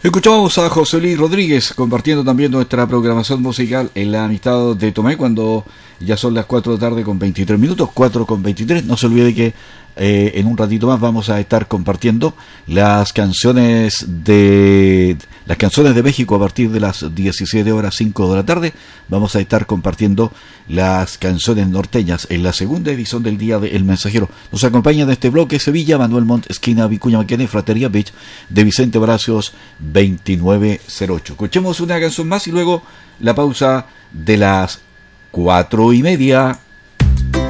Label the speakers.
Speaker 1: Escuchamos a José Luis Rodríguez compartiendo también nuestra programación musical en la Amistad de Tomé cuando ya son las 4 de la tarde con 23 minutos, 4 con 23. No se olvide que en un ratito más vamos a estar compartiendo las canciones de México a partir de las 17 horas 5 de la tarde. Vamos a estar compartiendo las canciones norteñas en la segunda edición del Día del Mensajero. Nos acompaña de este bloque Sevilla, Manuel Montt, esquina Vicuña Maquena, Fratería Beach, de Vicente Bracios 2908. Escuchemos una canción más y luego la pausa de las 4:30.